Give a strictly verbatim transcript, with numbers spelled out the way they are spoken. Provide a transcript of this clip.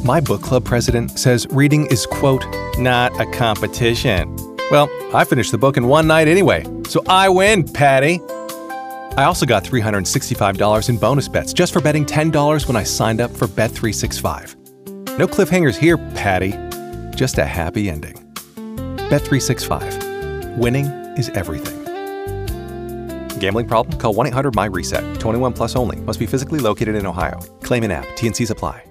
My book club president says reading is, quote, not a competition. Well, I finished the book in one night anyway, so I win, Patty. I also got three hundred sixty-five dollars in bonus bets just for betting ten dollars when I signed up for Bet three sixty-five. No cliffhangers here, Patty. Just a happy ending. Bet three sixty-five. Winning is everything. Gambling problem? Call one eight hundred M Y RESET. twenty-one plus only. Must be physically located in Ohio. Claim in app. T and Cs apply.